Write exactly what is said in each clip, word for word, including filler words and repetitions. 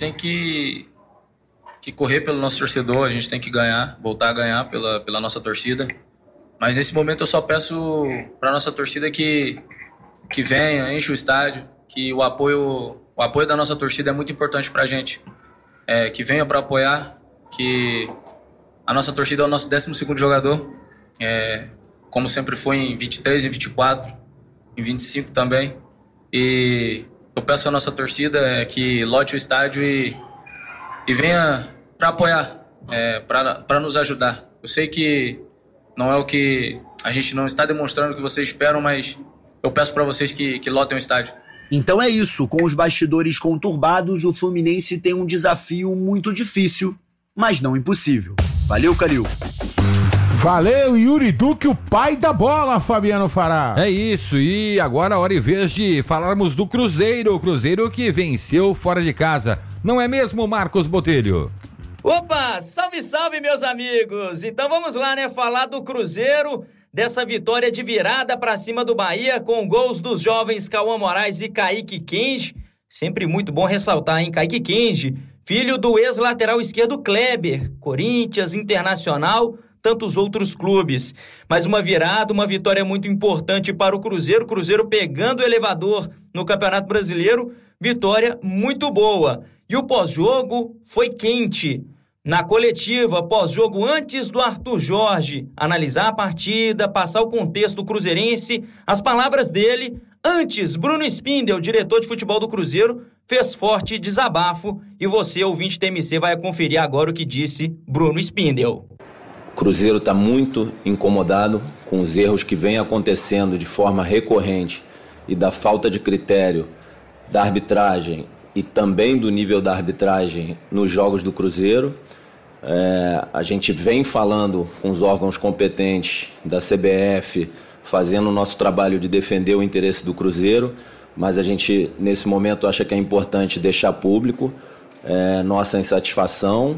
tem que, que correr pelo nosso torcedor, a gente tem que ganhar, voltar a ganhar pela, pela nossa torcida. Mas nesse momento eu só peço para nossa torcida que, que venha, enche o estádio, que o apoio, o apoio da nossa torcida é muito importante para a gente. É, que venha para apoiar, que a nossa torcida é o nosso décimo segundo jogador, é, como sempre foi em vinte e três, em vinte e quatro, em vinte e cinco também. E eu peço à nossa torcida é, que lote o estádio e, e venha para apoiar, é, para nos ajudar. Eu sei que não é o que a gente não está demonstrando que vocês esperam, mas eu peço para vocês que, que lotem o estádio. Então é isso, com os bastidores conturbados, o Fluminense tem um desafio muito difícil, mas não impossível. Valeu, Calil. Valeu, Yuri Duque, o pai da bola, Fabiano Fará. É isso, e agora a hora e vez de falarmos do Cruzeiro, o Cruzeiro que venceu fora de casa. Não é mesmo, Marcos Botelho? Opa, salve, salve, meus amigos! Então vamos lá, né, falar do Cruzeiro, dessa vitória de virada pra cima do Bahia, com gols dos jovens Cauã Moraes e Kaique Kenji. Sempre muito bom ressaltar, hein, Kaique Kenji, filho do ex-lateral esquerdo Kleber, Corinthians, Internacional, tantos outros clubes. Mas uma virada, uma vitória muito importante para o Cruzeiro, Cruzeiro pegando o elevador no Campeonato Brasileiro, vitória muito boa. E o pós-jogo foi quente. Na coletiva, pós-jogo, antes do Arthur Jorge analisar a partida, passar o contexto cruzeirense, as palavras dele, antes, Bruno Spindel, diretor de futebol do Cruzeiro, fez forte desabafo e você, ouvinte T M C, vai conferir agora o que disse Bruno Spindel. O Cruzeiro está muito incomodado com os erros que vêm acontecendo de forma recorrente e da falta de critério da arbitragem e também do nível da arbitragem nos jogos do Cruzeiro. É, a gente vem falando com os órgãos competentes da C B F, fazendo o nosso trabalho de defender o interesse do Cruzeiro, mas a gente, nesse momento, acha que é importante deixar público é, nossa insatisfação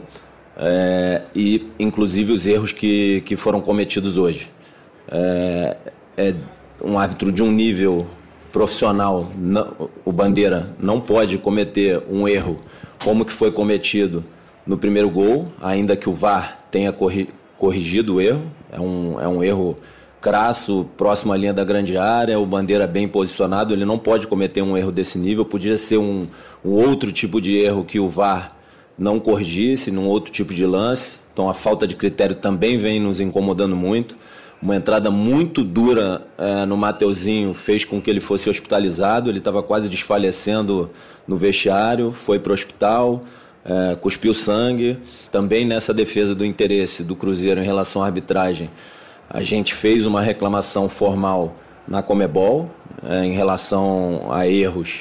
é, e, inclusive, os erros que, que foram cometidos hoje. É, é um árbitro de um nível profissional, não, o Bandeira não pode cometer um erro como que foi cometido no primeiro gol, ainda que o V A R tenha corri, corrigido o erro. É um, é um erro crasso, próximo à linha da grande área, o Bandeira bem posicionado, ele não pode cometer um erro desse nível. Podia ser um, um outro tipo de erro que o V A R não corrigisse, num outro tipo de lance. Então a falta de critério também vem nos incomodando muito. Uma entrada muito dura é, no Mateuzinho fez com que ele fosse hospitalizado, ele estava quase desfalecendo no vestiário, foi para o hospital, é, cuspiu sangue. Também nessa defesa do interesse do Cruzeiro em relação à arbitragem, a gente fez uma reclamação formal na Conmebol é, em relação a erros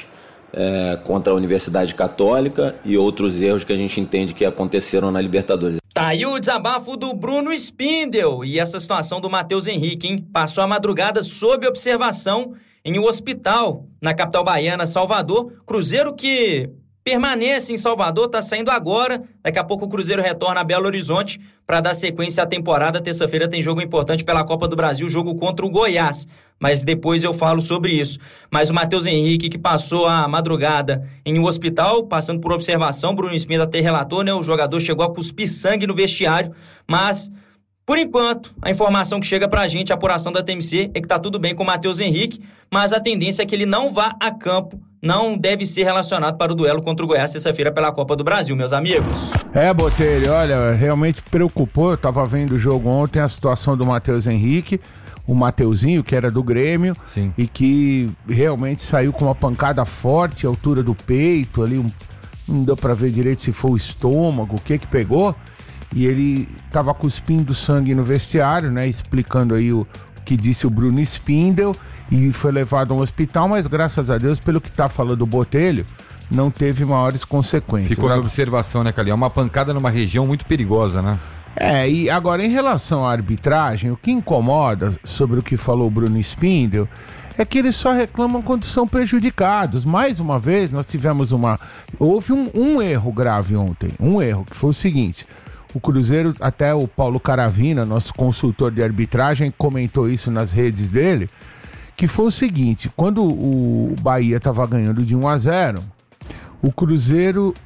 é, contra a Universidade Católica e outros erros que a gente entende que aconteceram na Libertadores. Tá aí o desabafo do Bruno Spindel e essa situação do Matheus Henrique, hein? Passou a madrugada sob observação em um hospital na capital baiana, Salvador. Cruzeiro que permanece em Salvador, tá saindo agora. Daqui a pouco o Cruzeiro retorna a Belo Horizonte para dar sequência à temporada. Terça-feira tem jogo importante pela Copa do Brasil, jogo contra o Goiás. Mas depois eu falo sobre isso. Mas o Matheus Henrique, que passou a madrugada em um hospital, passando por observação, Bruno Spindel até relatou, né? O jogador chegou a cuspir sangue no vestiário, mas, por enquanto, a informação que chega pra gente, a apuração da T M C, é que tá tudo bem com o Matheus Henrique, mas a tendência é que ele não vá a campo, não deve ser relacionado para o duelo contra o Goiás terça-feira pela Copa do Brasil, meus amigos. É, Botelho, olha, realmente preocupou, eu tava vendo o jogo ontem, a situação do Matheus Henrique, o Mateuzinho, que era do Grêmio, sim, e que realmente saiu com uma pancada forte, à altura do peito, ali, um, não deu pra ver direito se foi o estômago, o que que pegou, e ele tava cuspindo sangue no vestiário, né, explicando aí o que disse o Bruno Spindel, e foi levado a um hospital, mas graças a Deus, pelo que tá falando o Botelho, não teve maiores consequências. Ficou na observação, né, Calil? É uma pancada numa região muito perigosa, né? É, e agora em relação à arbitragem, o que incomoda sobre o que falou o Bruno Spindel é que eles só reclamam quando são prejudicados. Mais uma vez, nós tivemos uma... Houve um, um erro grave ontem, um erro, que foi o seguinte: o Cruzeiro, até o Paulo Caravina, nosso consultor de arbitragem, comentou isso nas redes dele, que foi o seguinte: quando o Bahia estava ganhando de um a zero, o Cruzeiro